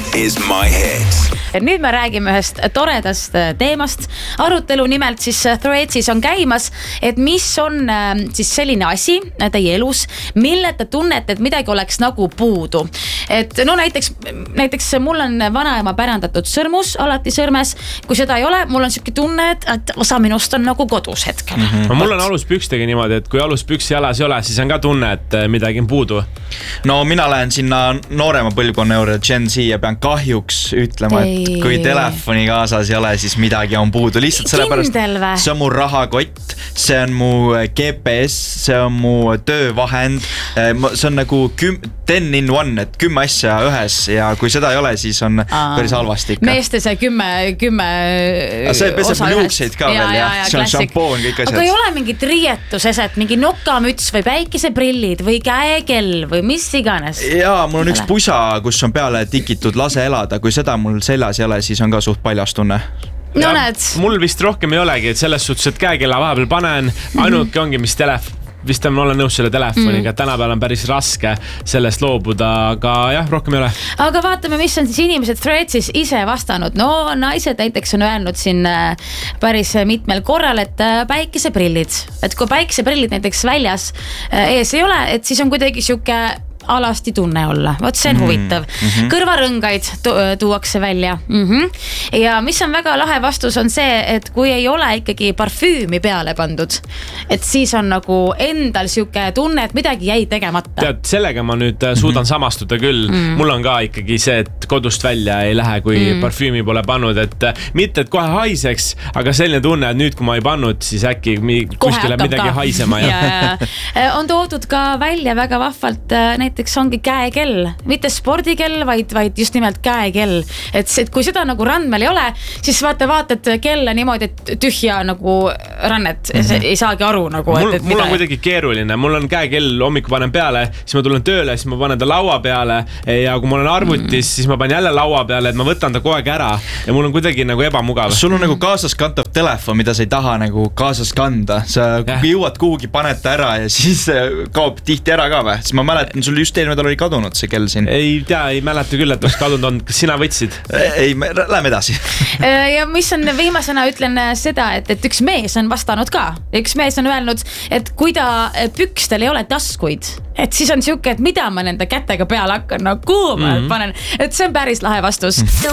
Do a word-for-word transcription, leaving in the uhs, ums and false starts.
is my hit. Nüüd me räägime ühest toredast teemast. Arutelu nimelt siis Threadsis on käimas, et mis on siis selline asi teie elus, mille te tunnete, et midagi oleks nagu puudu. Et no näiteks, näiteks mul on vanaema pärandatud sõrmus alati sõrmes. Kui seda ei ole, mul on siuke tunne, et osa minust on nagu kodus hetkel. Mm-hmm. Mul on aluspükstegi niimoodi, et kui aluspüksi jalas ei ole, siis on ka tunne, et midagi on puudu. No mina lähen sinna noorema põlvkonna juurde, Gen Z, ja pean kahjuks ütlema, et kui telefoni kaasas ei ole, siis midagi on puudu. Lihtsalt sellepärast, see on mu rahakott, see on mu G P S, see on mu töövahend, see on nagu ten in one, et kümme asja ühes, ja kui seda ei ole, siis on päris halvasti ikka. Meeste see kümme, kümme see peseb mul juukseid ka veel, ja see on šampoon, kõik asjad. Aga ei ole mingit riietuseset, mingi nokamüts või päikeseprillid või käekell või mis iganes? Jaa, mul on üks pusa, kus on peale tikitud lase elada, kui seda mul seljas ei ole, siis on ka suht paljas tunne. No näed. Mul vist rohkem ei olegi, et selles suhtes, et käekella vahepeal panen, ainuke ongi, mis telef- vist on olen nõus selle telefoniga, et tänapäeval on päris raske sellest loobuda, aga jah, rohkem ei ole. Aga vaatame, mis on siis inimesed Threadsis ise vastanud. No naised näiteks on öelnud siin päris mitmel korral, et päikeseprillid. Et kui päikeseprillid näiteks väljas ees ei ole, et siis on kuidagi siuke alasti tunne olla. Vot see on huvitav. Mm-hmm. Kõrvarõngaid tu- tuuakse välja. Mm-hmm. Ja mis on väga lahe vastus on see, et kui ei ole ikkagi parfüümi peale pandud, et siis on nagu endal siuke tunne, et midagi jäi tegemata. Tead, sellega ma nüüd suudan mm-hmm. samastuda küll. Mm-hmm. Mul on ka ikkagi see, et kodust välja ei lähe, kui mm-hmm. parfüümi pole pannud, et mitte, et kohe haiseks, aga selline tunne, et nüüd, kui ma ei pannud, siis äkki kuskile midagi ka haisema. Ja. Ja, ja. On toodud ka välja väga vahvalt näiteks ongi käekell, mitte spordikell, vaid, vaid just nimelt käekell. Et, see, et kui seda nagu randmel ei ole, siis vaata, vaatad kella niimoodi, et tühja nagu rannet mm-hmm. ei saagi aru nagu. Mul, et, et mul on kuidagi keeruline, mul on käekell hommiku panen peale, siis ma tulen tööle, siis ma panen ta laua peale ja kui ma olen arvutis, mm. siis ma panen jälle laua peale, et ma võtan ta kogu aeg ära ja mul on kuidagi nagu ebamugav. Sul on nagu kaasas kantav telefon, mida sa ei taha nagu kaasas kanda. Sa yeah. jõuad kuhugi, paned ta ära ja siis kaob tihti ära ka või? Siis ma mäletan, sul just eelmine tal oli kadunud see kell siin. Ei tea, ei mäleta küll, et oleks kadunud on. Kas sina võtsid? Ei, me, läheme edasi. Ja mis on viimasena ütlen seda, et, et üks mees on vastanud ka. Üks mees on öelnud, et kui ta pükstel ei ole taskuid, et siis on siuke, et mida ma nende kätega peale hakkan, no kuhu ma mm-hmm. panen. Et see on päris lahe vastus.